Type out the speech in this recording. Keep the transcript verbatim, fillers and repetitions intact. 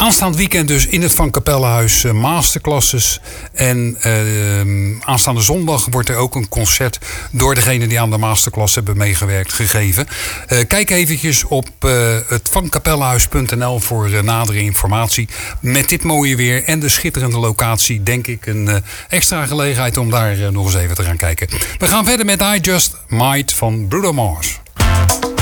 Aanstaand weekend dus in het Van Capellehuis uh, masterclasses. En uh, aanstaande zondag wordt er ook een concert door degene die aan de masterclass hebben meegewerkt gegeven. Uh, kijk eventjes op uh, het vancapellehuis punt n l voor uh, nadere informatie. Met dit mooie weer en de schitterende locatie denk ik een uh, extra gelegenheid om daar uh, nog eens even te gaan kijken. We gaan verder met I Just Might van Bruno Mars.